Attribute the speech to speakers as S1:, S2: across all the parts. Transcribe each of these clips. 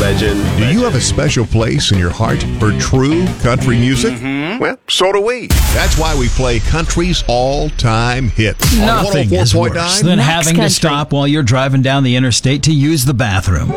S1: Legend.
S2: Do you have a special place in your heart for true country music?
S1: Well, so do we.
S2: That's why we play country's all-time hits.
S3: Nothing is worse than
S4: Max
S3: having
S4: Country.
S3: to stop while you're driving down the interstate to use the bathroom.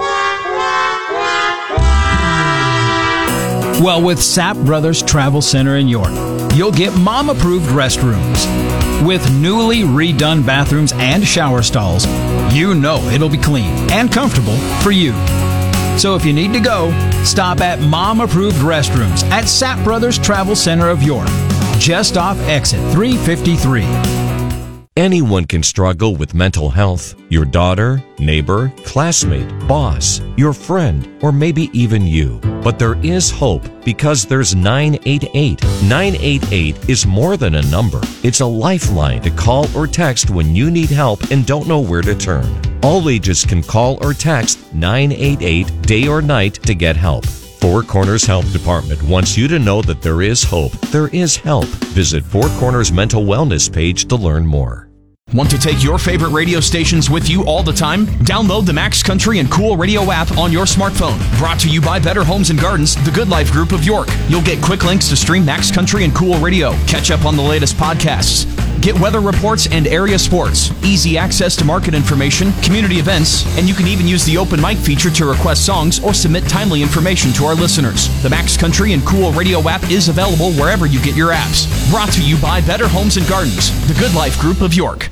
S3: Well, with Sapp Brothers Travel Center in York, you'll get mom-approved restrooms. With newly redone bathrooms and shower stalls, you know it'll be clean and comfortable for you. So if you need to go, stop at mom-approved restrooms at Sapp Brothers Travel Center of York, just off exit 353.
S5: Anyone can struggle with mental health. Your daughter, neighbor, classmate, boss, your friend, or maybe even you. But there is hope because there's 988. 988 is more than a number. It's a lifeline to call or text when you need help and don't know where to turn. All ages can call or text 988 day or night to get help. Four Corners Health Department wants you to know that there is hope. There is help. Visit Four Corners Mental Wellness page to learn more.
S6: Want to take your favorite radio stations with you all the time? Download the Max Country and Cool Radio app on your smartphone. Brought to you by Better Homes and Gardens, the Good Life Group of York. You'll get quick links to stream Max Country and Cool Radio, catch up on the latest podcasts, get weather reports and area sports, easy access to market information, community events, and you can even use the open mic feature to request songs or submit timely information to our listeners. The Max Country and Cool Radio app is available wherever you get your apps. Brought to you by Better Homes and Gardens, the Good Life Group of York.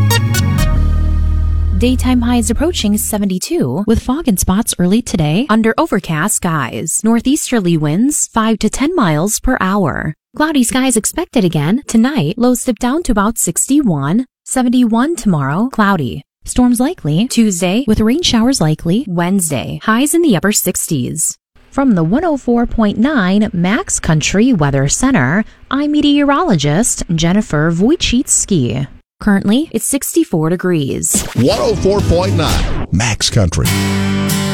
S4: Daytime highs approaching 72 with fog and spots early today under overcast skies. Northeasterly winds 5 to 10 miles per hour. Cloudy skies expected again tonight. Lows dip down to about 61. 71 tomorrow. Cloudy. Storms likely Tuesday with rain showers likely. Wednesday. Highs in the upper 60s. From the 104.9 Max Country Weather Center, I'm meteorologist Jennifer Wojcicki. Currently, it's 64 degrees.
S2: 104.9 Max Country.